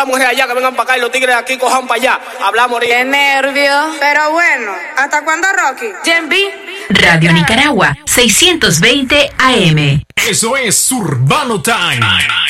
las mujeres allá que vengan para acá y los tigres aquí cojan para allá. Hablamos ahorita. ¡Qué nervios! Pero bueno, ¿hasta cuándo, Rocky? Gen B. Radio Nicaragua, 620 AM. Eso es Urbano Time.